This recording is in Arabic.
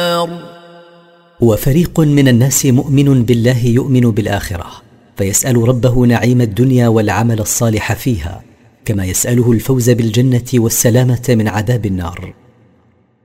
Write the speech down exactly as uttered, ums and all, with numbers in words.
وفريق من الناس مؤمن بالله يؤمن بالآخرة فيسأل ربه نعيم الدنيا والعمل الصالح فيها، كما يسأله الفوز بالجنة والسلامة من عذاب النار.